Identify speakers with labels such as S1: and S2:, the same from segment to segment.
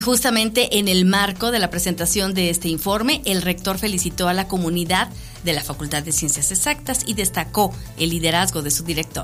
S1: Justamente en el marco de la presentación de este informe, el rector felicitó a la comunidad de la Facultad de Ciencias Exactas y destacó el liderazgo de su director.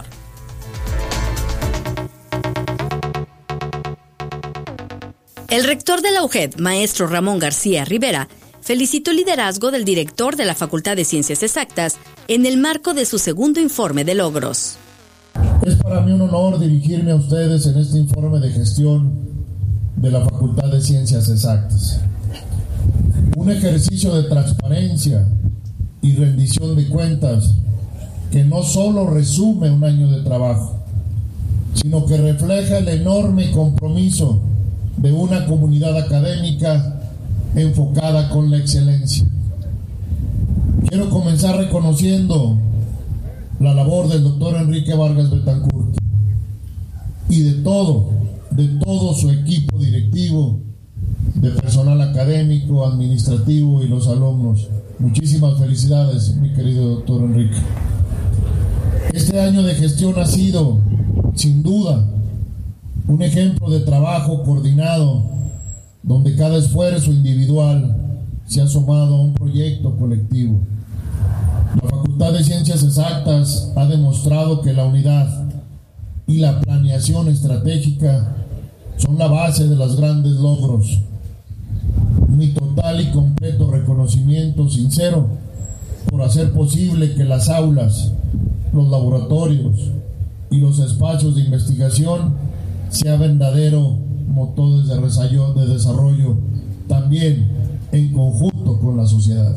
S1: El rector de la UGED, maestro Ramón García Rivera, felicitó el liderazgo del director de la Facultad de Ciencias Exactas en el marco de su segundo informe de logros.
S2: Es para mí un honor dirigirme a ustedes en este informe de gestión de la Facultad de Ciencias Exactas. Un ejercicio de transparencia y rendición de cuentas que no solo resume un año de trabajo, sino que refleja el enorme compromiso de una comunidad académica enfocada con la excelencia. Quiero comenzar reconociendo la labor del doctor Enrique Vargas Betancourt y de todo su equipo directivo, de personal académico, administrativo y los alumnos. Muchísimas felicidades, mi querido doctor Enrique. Este año de gestión ha sido, sin duda, un ejemplo de trabajo coordinado, donde cada esfuerzo individual se ha sumado a un proyecto colectivo. La Facultad de Ciencias Exactas ha demostrado que la unidad y la planeación estratégica son la base de los grandes logros. Mi total y completo reconocimiento sincero por hacer posible que las aulas, los laboratorios y los espacios de investigación sean verdadero motores de desarrollo, también en conjunto con la sociedad.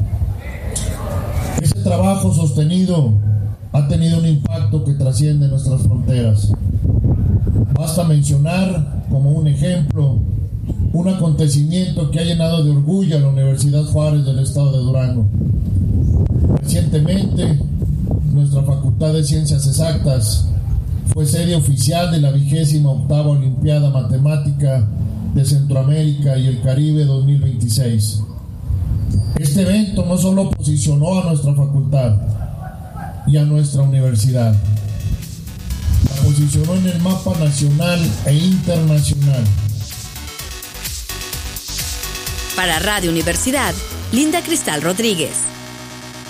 S2: Ese trabajo sostenido ha tenido un impacto que trasciende nuestras fronteras. Basta mencionar como un ejemplo un acontecimiento que ha llenado de orgullo a la Universidad Juárez del estado de Durango. Recientemente, nuestra Facultad de Ciencias Exactas fue sede oficial de la 28ª Olimpiada Matemática de Centroamérica y el Caribe 2026. Este evento no solo posicionó a nuestra facultad y a nuestra universidad, la posicionó en el mapa nacional e internacional.
S1: Para Radio Universidad, Linda Cristal Rodríguez.